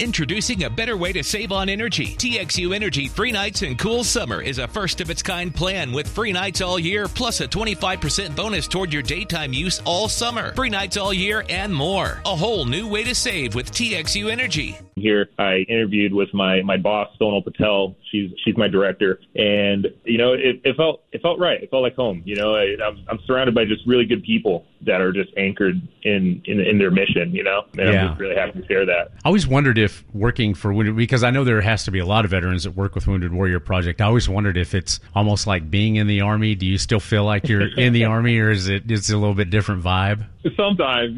Introducing a better way to save on energy. TXU Energy Free Nights and Cool Summer is a first-of-its-kind plan with free nights all year, plus a 25% bonus toward your daytime use all summer. Free nights all year and more. A whole new way to save with TXU Energy. Here, I interviewed with my boss, Sonal Patel. She's my director, and it felt right. It felt like home. I'm surrounded by just really good people that are just anchored in their mission. And I'm just really happy to share that. I always wondered if working for Wounded, because I know there has to be a lot of veterans that work with Wounded Warrior Project. I always wondered if it's almost like being in the Army. Do you still feel like you're in the Army, or is it a little bit different vibe? Sometimes,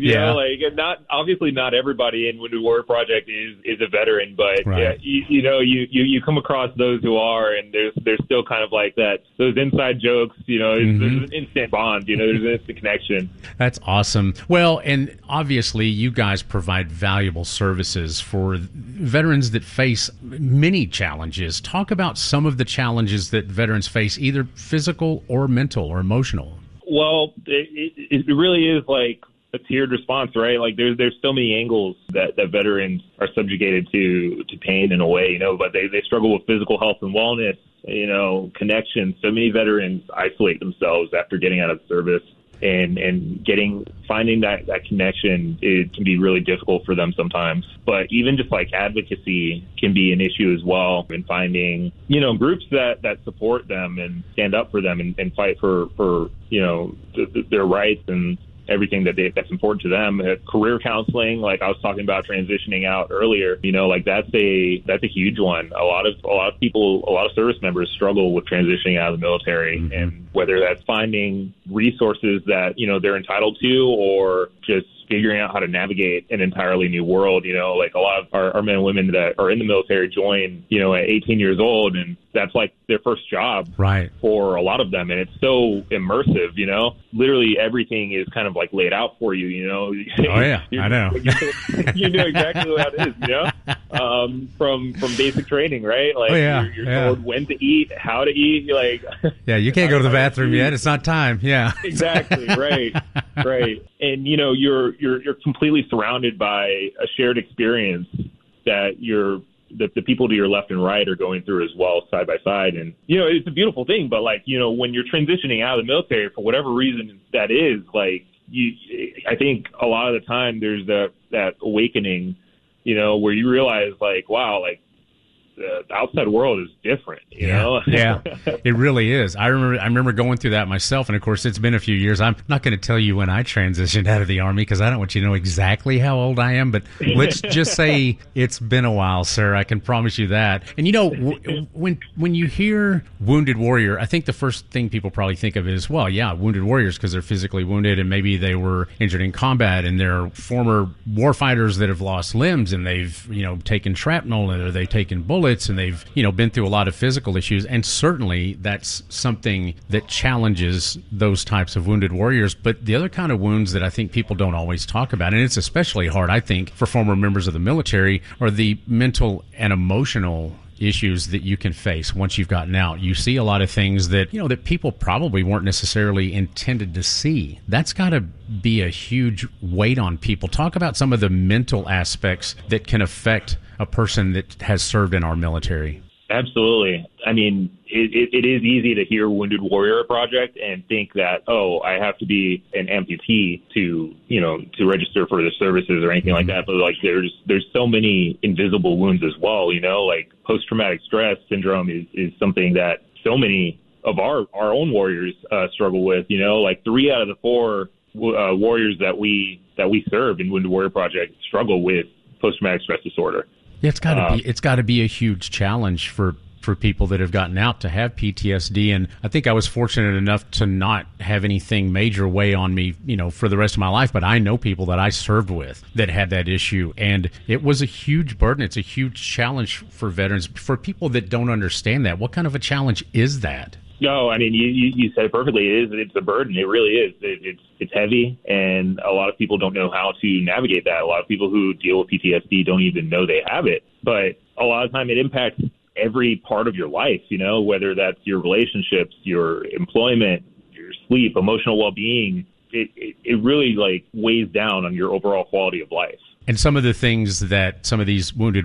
not everybody in Wounded Warrior Project is a veteran, but right. You come across those who are, and there's still kind of like that, those inside jokes, there's an instant bond, there's an instant connection. That's awesome. Well, and obviously you guys provide valuable services for veterans that face many challenges. Talk about some of the challenges that veterans face, either physical or mental or emotional. Well, it really is like a tiered response, right? Like there's so many angles that veterans are subjugated to pain in a way, but they struggle with physical health and wellness, connection. So many veterans isolate themselves after getting out of service, and finding that connection, it can be really difficult for them sometimes. But even just like advocacy can be an issue as well, and finding, groups that support them and stand up for them and fight for their rights and everything that's important to them. Career counseling, like I was talking about transitioning out earlier, that's a huge one. A lot of people, a lot of service members struggle with transitioning out of the military, and whether that's finding resources that, they're entitled to, or just figuring out how to navigate an entirely new world. Like a lot of our men and women that are in the military join, at 18 years old, and that's like their first job, right, for a lot of them. And it's so immersive, literally everything is kind of like laid out for you, Oh yeah, I know. You know exactly what it is, from basic training, right? Like you're told when to eat, how to eat, yeah, you can't go to the bathroom yet. It's not time. Yeah. Exactly. Right. And, you're completely surrounded by a shared experience that the people to your left and right are going through as well, side by side. And, it's a beautiful thing, but when you're transitioning out of the military, for whatever reason that is, I think a lot of the time there's that awakening, where you realize wow, the outside world is different, you know? Yeah, it really is. I remember going through that myself, and of course, it's been a few years. I'm not going to tell you when I transitioned out of the Army, because I don't want you to know exactly how old I am, but let's just say it's been a while, sir. I can promise you that. And when you hear Wounded Warrior, I think the first thing people probably think of is, Wounded Warriors, because they're physically wounded, and maybe they were injured in combat, and they're former warfighters that have lost limbs, and they've, taken shrapnel, or they've taken bullets, and they've been through a lot of physical issues, and certainly that's something that challenges those types of wounded warriors. But the other kind of wounds that I think people don't always talk about, and it's especially hard, I think, for former members of the military, are the mental and emotional issues that you can face once you've gotten out. You see a lot of things that that people probably weren't necessarily intended to see. That's got to be a huge weight on people. Talk about some of the mental aspects that can affect a person that has served in our military. Absolutely. I mean, it is easy to hear Wounded Warrior Project and think that, I have to be an amputee to register for the services or anything like that. But there's so many invisible wounds as well, post-traumatic stress syndrome is something that so many of our own warriors struggle with, 3 out of the 4 warriors that we serve in Wounded Warrior Project struggle with post-traumatic stress disorder. Yeah, it's got to be a huge challenge for people that have gotten out to have PTSD. And I think I was fortunate enough to not have anything major weigh on me, for the rest of my life. But I know people that I served with that had that issue, and it was a huge burden. It's a huge challenge for veterans. For people that don't understand that, what kind of a challenge is that? No, I mean, you said it perfectly. It's a burden. It really is. It's heavy, and a lot of people don't know how to navigate that. A lot of people who deal with PTSD don't even know they have it. But a lot of time it impacts every part of your life, whether that's your relationships, your employment, your sleep, emotional well-being. It really weighs down on your overall quality of life. And some of the things that some of these wounded